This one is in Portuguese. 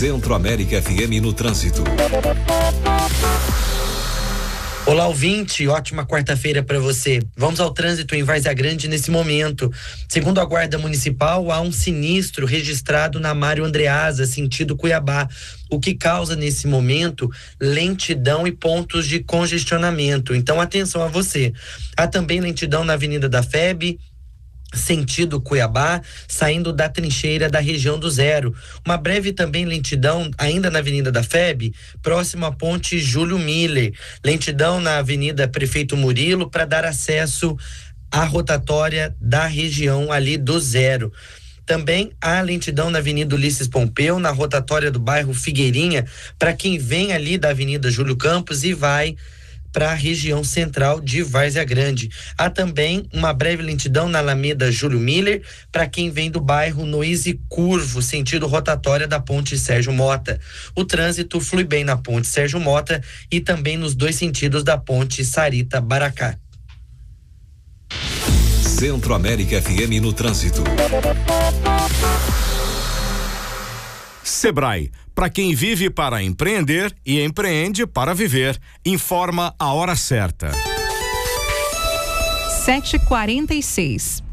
Centro-América FM no trânsito. Olá, ouvinte, ótima quarta-feira para você. Vamos ao trânsito em Várzea Grande nesse momento. Segundo a Guarda Municipal, há um sinistro registrado na Mário Andreasa, sentido Cuiabá, o que causa nesse momento lentidão e pontos de congestionamento. Então, atenção a você. Há também lentidão na Avenida da FEB, sentido Cuiabá, saindo da trincheira da região do Zero. Uma breve também lentidão ainda na Avenida da FEB, próximo à ponte Júlio Miller. Lentidão na Avenida Prefeito Murilo para dar acesso à rotatória da região ali do Zero. Também há lentidão na Avenida Ulisses Pompeu, na rotatória do bairro Figueirinha, para quem vem ali da Avenida Júlio Campos e vai para a região central de Várzea Grande. Há também uma breve lentidão na Alameda Júlio Miller para quem vem do bairro Noise Curvo, sentido rotatória da ponte Sérgio Mota. O trânsito flui bem na ponte Sérgio Mota e também nos dois sentidos da ponte Sarita Baracá. Centro-América FM no trânsito. Sebrae, para quem vive para empreender e empreende para viver. Informa a hora certa. 7h46.